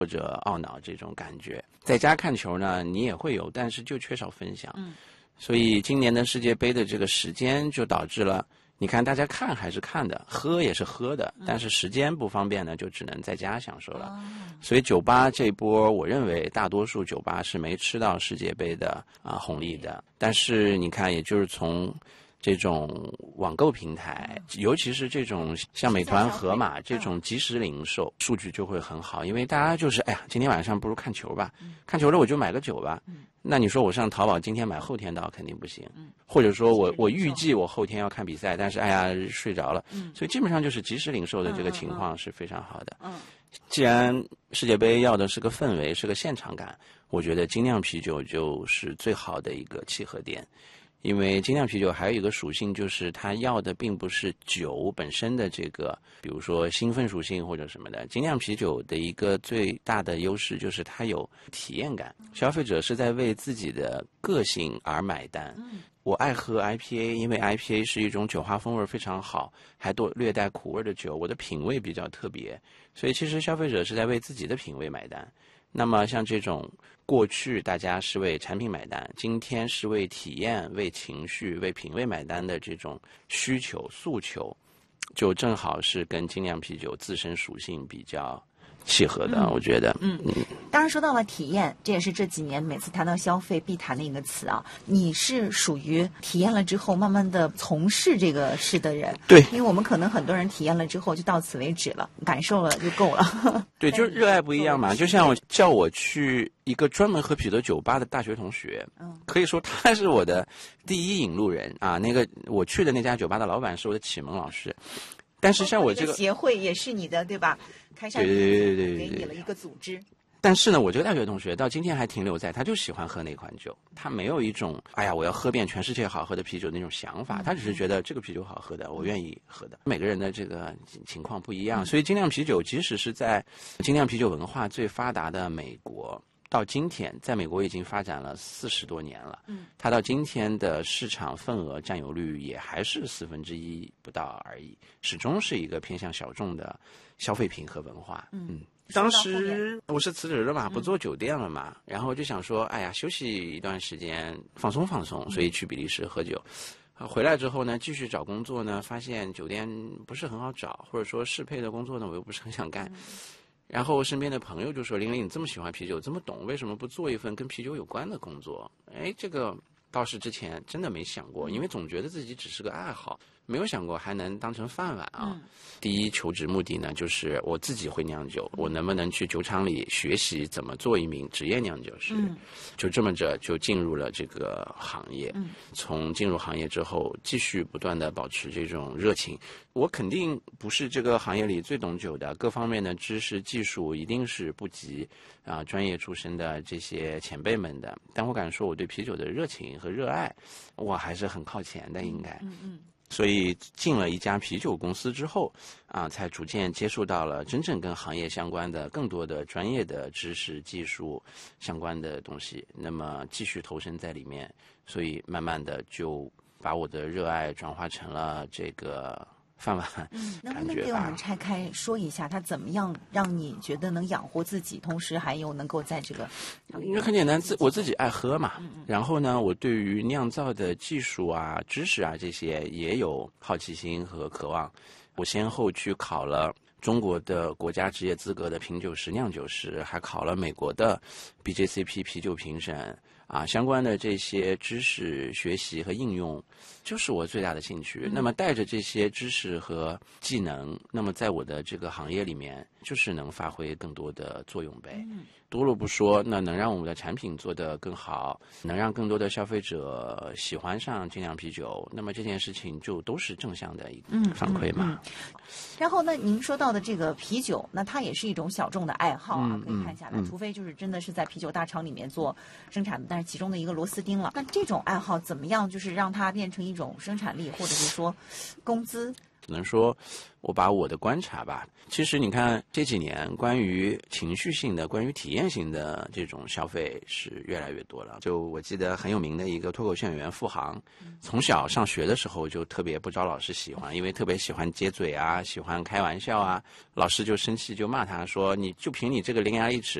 或者懊恼这种感觉。在家看球呢，你也会有，但是就缺少分享。所以今年的世界杯的这个时间就导致了，你看大家看还是看的，喝也是喝的，但是时间不方便呢，就只能在家享受了。所以酒吧这波，我认为大多数酒吧是没吃到世界杯的红利的。但是你看，也就是从这种网购平台，尤其是这种像美团、盒马这种即时零售，数据就会很好，因为大家就是哎呀，今天晚上不如看球吧，看球了我就买个酒吧。那你说我上淘宝今天买后天到肯定不行，或者说我预计我后天要看比赛，但是哎呀睡着了，所以基本上就是即时零售的这个情况是非常好的。既然世界杯要的是个氛围，是个现场感，我觉得精酿啤酒就是最好的一个契合点。因为精酿啤酒还有一个属性，就是它要的并不是酒本身的这个，比如说兴奋属性或者什么的。精酿啤酒的一个最大的优势就是它有体验感，消费者是在为自己的个性而买单。我爱喝 IPA， 因为 IPA 是一种酒花风味非常好，还略带苦味的酒，我的品味比较特别，所以其实消费者是在为自己的品味买单。那么像这种过去大家是为产品买单，今天是为体验、为情绪、为品味买单的这种需求诉求，就正好是跟精酿啤酒自身属性比较契合的，我觉得。 当然说到了体验，这也是这几年每次谈到消费必谈的一个词啊。你是属于体验了之后慢慢的从事这个事的人， 对， 因为我们可能很多人体验了之后就到此为止了，感受了就够了。 对，就是热爱不一样嘛。就像叫我去一个专门喝啤酒的酒吧的大学同学，可以说他是我的第一引路人啊。那个我去的那家酒吧的老板是我的启蒙老师。但是像我这个协会也是你的对吧？开上给你了一个组织。 但是呢，我这个大学同学到今天还停留在，他就喜欢喝那款酒，他没有一种哎呀我要喝遍全世界好喝的啤酒那种想法，他只是觉得这个啤酒好喝的，我愿意喝的。每个人的这个情况不一样，所以精酿啤酒即使是在精酿啤酒文化最发达的美国，到今天在美国已经发展了40多年了，它到今天的市场份额占有率也还是1/4不到而已，始终是一个偏向小众的消费品和文化。当时我是辞职了嘛，不做酒店了嘛，然后就想说，哎呀，休息一段时间，放松放松，所以去比利时喝酒。回来之后呢，继续找工作呢，发现酒店不是很好找，或者说适配的工作呢，我又不是很想干。然后身边的朋友就说：“玲玲，你这么喜欢啤酒，这么懂，为什么不做一份跟啤酒有关的工作？”哎，这个倒是之前真的没想过，因为总觉得自己只是个爱好，没有想过还能当成饭碗啊。第一求职目的呢，就是我自己会酿酒，我能不能去酒厂里学习怎么做一名职业酿酒师？就这么着就进入了这个行业。从进入行业之后，继续不断的保持这种热情。我肯定不是这个行业里最懂酒的，各方面的知识技术一定是不及专业出身的这些前辈们的。但我敢说，我对啤酒的热情和热爱，我还是很靠前的，应该。所以进了一家啤酒公司之后，才逐渐接触到了真正跟行业相关的更多的专业的知识、技术相关的东西。那么继续投身在里面，所以慢慢的就把我的热爱转化成了这个饭碗。 能不能给我们拆开说一下，它怎么样让你觉得能养活自己，同时还有能够在这个？ 因为很简单，我自己爱喝嘛。然后呢，我对于酿造的技术啊、知识啊这些也有好奇心和渴望。我先后去考了中国的国家职业资格的品酒师、酿酒师，还考了美国的 BJCP 啤酒评审。相关的这些知识学习和应用，就是我最大的兴趣。那么带着这些知识和技能，那么在我的这个行业里面，就是能发挥更多的作用呗。多了不说，那能让我们的产品做得更好，能让更多的消费者喜欢上精酿啤酒，那么这件事情就都是正向的一个反馈嘛。 然后呢，您说到的这个啤酒，那它也是一种小众的爱好啊，可以看下来，除非就是真的是在啤酒大厂里面做生产的，但是其中的一个螺丝钉了。那这种爱好怎么样，就是让它变成一种生产力，或者是说工资只能说我把我的观察吧，其实你看这几年关于情绪性的、关于体验性的这种消费是越来越多了。就我记得很有名的一个脱口秀演员付航，从小上学的时候就特别不招老师喜欢，因为特别喜欢接嘴啊，喜欢开玩笑啊，老师就生气就骂他说：“你就凭你这个伶牙俐齿，